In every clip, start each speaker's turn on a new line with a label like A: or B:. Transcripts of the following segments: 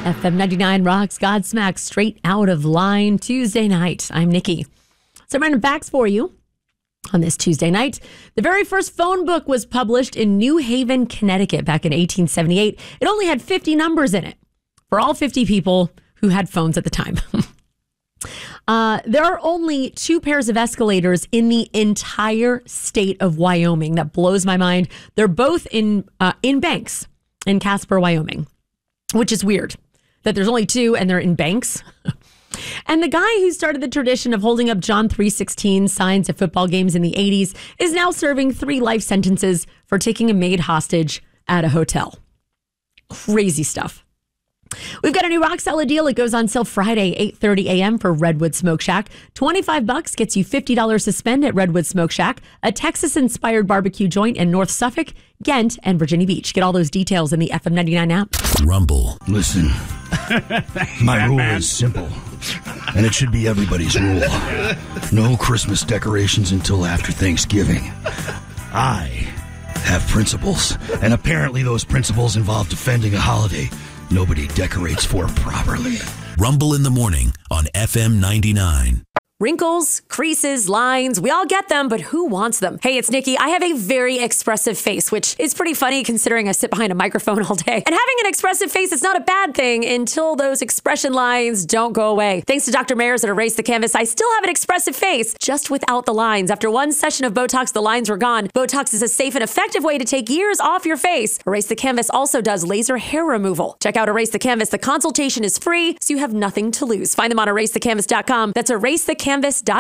A: FM 99 rocks Godsmack straight out of line Tuesday night. I'm Nikki. Some random facts for you on this Tuesday night. The very first phone book was published in New Haven, Connecticut back in 1878. It only had 50 numbers in it for all 50 people who had phones at the time. There are only 2 pairs of escalators in the entire state of Wyoming. That blows my mind. They're both in Banks in Casper, Wyoming, which is weird that there's only 2 and they're in Banks. And the guy who started the tradition of holding up John 3:16 signs at football games in the 80s is now serving 3 life sentences for taking a maid hostage at a hotel. Crazy stuff. We've got a new rock solid deal. It goes on sale Friday, 8:30 a.m. for Redwood Smoke Shack. $25 gets you $50 to spend at Redwood Smoke Shack, a Texas-inspired barbecue joint in North Suffolk, Ghent, and Virginia Beach. Get all those details in the FM 99 app.
B: Rumble.
C: Listen, my rule is simple, and it should be everybody's rule. No Christmas decorations until after Thanksgiving. I have principles, and apparently those principles involve defending a holiday nobody decorates for properly.
B: Rumble in the morning on FM 99.
A: Wrinkles, creases, lines, we all get them, but who wants them? Hey, it's Nikki. I have a very expressive face, which is pretty funny considering I sit behind a microphone all day. And having an expressive face is not a bad thing until those expression lines don't go away. Thanks to Dr. Mayers at Erase the Canvas, I still have an expressive face, just without the lines. After one session of Botox, the lines were gone. Botox is a safe and effective way to take years off your face. Erase the Canvas also does laser hair removal. Check out Erase the Canvas. The consultation is free, so you have nothing to lose. Find them on erasethecanvas.com. That's erasethecanvas.com.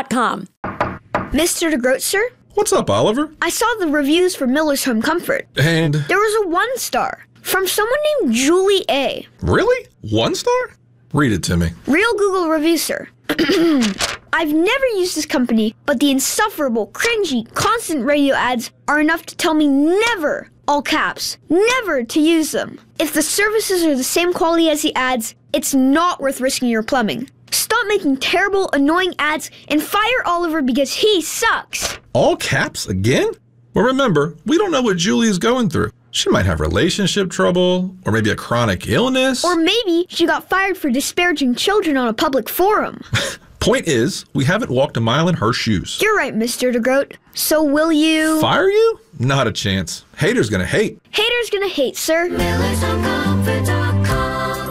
D: Mr. DeGroat, sir?
E: What's up, Oliver?
D: I saw the reviews for Miller's Home Comfort.
E: And?
D: There was a 1 star from someone named Julie A.
E: Really? 1 star? Read it to me.
D: Real Google review, sir. I've never used this company, but the insufferable, cringy, constant radio ads are enough to tell me never, all caps, never to use them. If the services are the same quality as the ads, it's not worth risking your plumbing. Stop making terrible, annoying ads and fire Oliver because he sucks.
E: All caps again? Well, remember, we don't know what Julie is going through. She might have relationship trouble, or maybe a chronic illness.
D: Or maybe she got fired for disparaging children on a public forum.
E: Point is, we haven't walked a mile in her shoes.
D: You're right, Mr. DeGroat. So will you...
E: Fire you? Not a chance. Haters gonna hate.
D: Haters gonna hate, sir.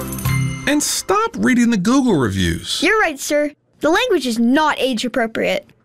E: And stop reading the Google reviews.
D: You're right, sir. The language is not age appropriate.